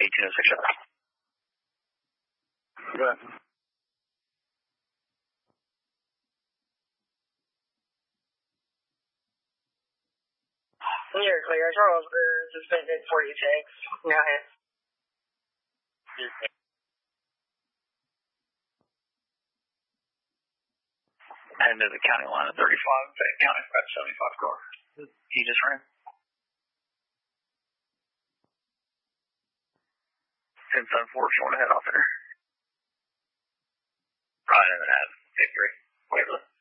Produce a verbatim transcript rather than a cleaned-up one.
eighteen oh six shot. Go ahead. You're clear. Charles Greer suspended forty takes. Now hit. And to the county line of thirty-five, county five seventy-five car. He just ran. ten seven four, showing ahead off there. Right in the head. Victory. Waverly.